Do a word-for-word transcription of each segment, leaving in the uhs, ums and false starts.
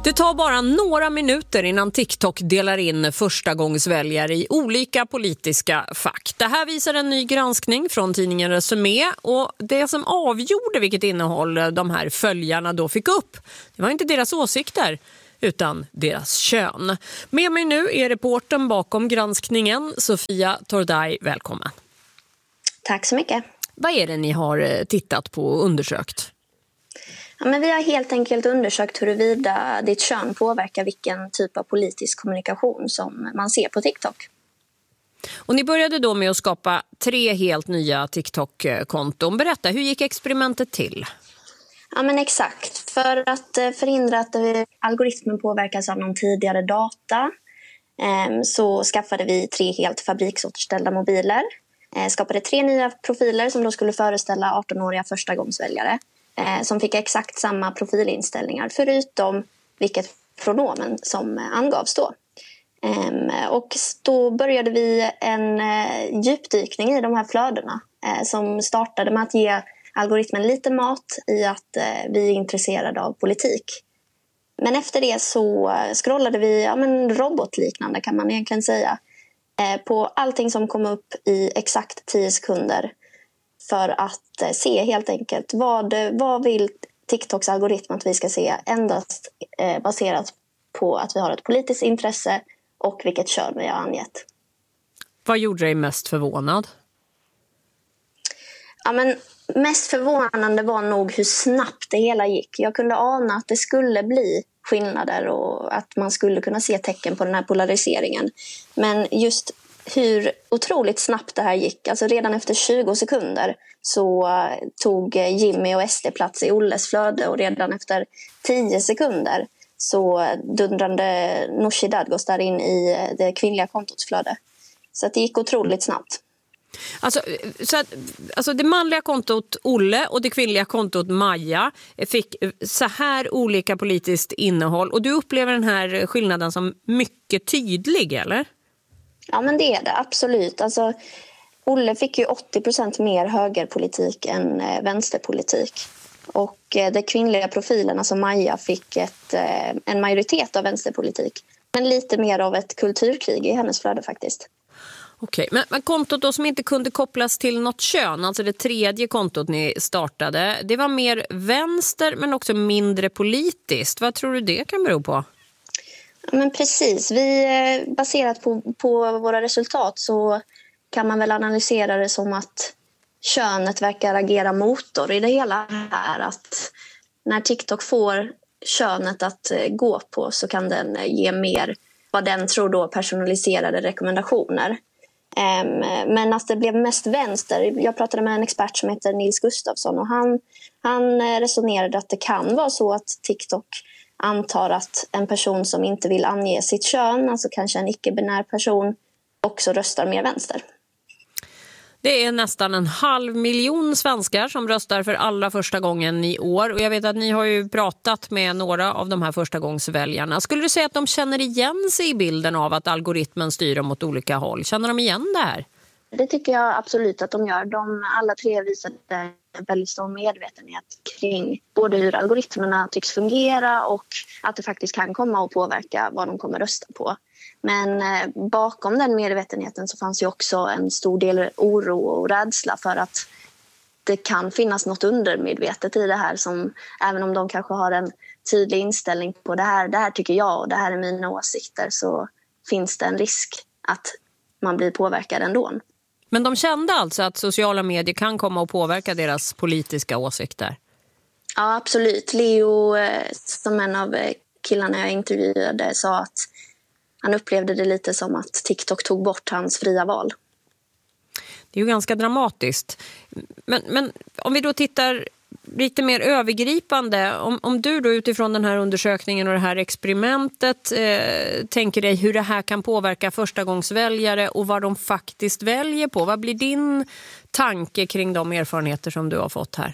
Det tar bara några minuter innan TikTok delar in förstagångsväljare i olika politiska fack. Det här visar en ny granskning från tidningen Resumé, och det som avgjorde vilket innehåll de här följarna då fick upp, det var inte deras åsikter utan deras kön. Med mig nu är reportern bakom granskningen, Sofia Tordaj. Välkommen. Tack så mycket. Vad är det ni har tittat på och undersökt? Ja, men vi har helt enkelt undersökt huruvida ditt kön påverkar vilken typ av politisk kommunikation som man ser på TikTok. Och ni började då med att skapa tre helt nya TikTok-konton. Berätta, hur gick experimentet till? Ja, men exakt. För att förhindra att algoritmen påverkas av någon tidigare data så skaffade vi tre helt fabriksåterställda mobiler. Skapade tre nya profiler som då skulle föreställa arton-åriga förstagångsväljare. Som fick exakt samma profilinställningar förutom vilket pronomen som angavs då. Och då började vi en djupdykning i de här flödena som startade med att ge algoritmen lite mat i att vi är intresserade av politik. Men efter det så scrollade vi, ja men robotliknande kan man egentligen säga, på allting som kom upp i exakt tio sekunder. För att se helt enkelt vad, vad vill TikToks algoritm att vi ska se endast eh, baserat på att vi har ett politiskt intresse och vilket kön vi har angett. Vad gjorde dig mest förvånad? Ja, men mest förvånande var nog hur snabbt det hela gick. Jag kunde ana att det skulle bli skillnader och att man skulle kunna se tecken på den här polariseringen. Men just hur otroligt snabbt det här gick. Alltså redan efter tjugo sekunder så tog Jimmy och S D plats i Olles flöde, och redan efter tio sekunder så dundrade Nooshi Dadgostar in i det kvinnliga kontots flöde. Så att det gick otroligt snabbt. Alltså, så att, alltså det manliga kontot Olle och det kvinnliga kontot Maja fick så här olika politiskt innehåll, och du upplever den här skillnaden som mycket tydlig, eller? Ja, men det är det, absolut. Alltså, Olle fick ju åttio procent mer högerpolitik än eh, vänsterpolitik. Och eh, de kvinnliga profilen, alltså Maja, fick ett, eh, en majoritet av vänsterpolitik. Men lite mer av ett kulturkrig i hennes flöde faktiskt. Okej, men, men kontot då som inte kunde kopplas till något kön, alltså det tredje kontot ni startade, det var mer vänster men också mindre politiskt. Vad tror du det kan bero på? Men precis, vi baserat på, på våra resultat så kan man väl analysera det som att könet verkar agera motor i det hela här. Att när TikTok får könet att gå på så kan den ge mer vad den tror då personaliserade rekommendationer. Men att det blev mest vänster, jag pratade med en expert som heter Nils Gustafsson, och han, han resonerade att det kan vara så att TikTok antar att en person som inte vill ange sitt kön, alltså kanske en icke-binär person, också röstar mer vänster. Det är nästan en halv miljon svenskar som röstar för allra första gången i år. Och jag vet att ni har ju pratat med några av de här förstagångsväljarna. Skulle du säga att de känner igen sig i bilden av att algoritmen styr dem åt olika håll? Känner de igen det här? Det tycker jag absolut att de gör. De alla tre visade en väldigt stor medvetenhet kring både hur algoritmerna tycks fungera och att det faktiskt kan komma att påverka vad de kommer rösta på. Men eh, bakom den medvetenheten så fanns ju också en stor del oro och rädsla för att det kan finnas något undermedvetet i det här, som även om de kanske har en tydlig inställning på det här, det här tycker jag och det här är mina åsikter, så finns det en risk att man blir påverkad ändå. Men de kände alltså att sociala medier kan komma att påverka deras politiska åsikter? Ja, absolut. Leo, som en av killarna jag intervjuade, sa att han upplevde det lite som att TikTok tog bort hans fria val. Det är ju ganska dramatiskt. Men, men om vi då tittar lite mer övergripande, om, om du då utifrån den här undersökningen och det här experimentet eh, tänker dig hur det här kan påverka förstagångsväljare och vad de faktiskt väljer på. Vad blir din tanke kring de erfarenheter som du har fått här?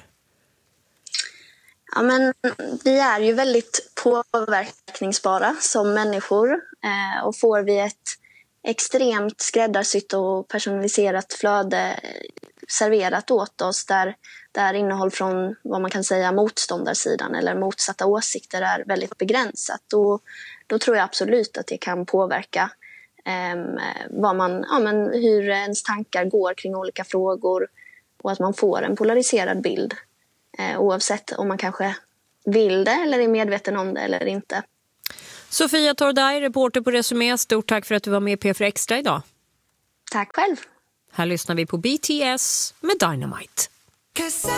Ja, men vi är ju väldigt påverkningsbara som människor, eh, och får vi ett extremt skräddarsytt och personaliserat flöde serverat åt oss där där innehåll från vad man kan säga motståndarsidan eller motsatta åsikter är väldigt begränsat. Och då tror jag absolut att det kan påverka eh, vad man, ja, men hur ens tankar går kring olika frågor och att man får en polariserad bild eh, oavsett om man kanske vill det eller är medveten om det eller inte. Sofia Tordaj, reporter på Resumé. Stort tack för att du var med i P fyra Extra idag. Tack själv. Här lyssnar vi på B T S med Dynamite.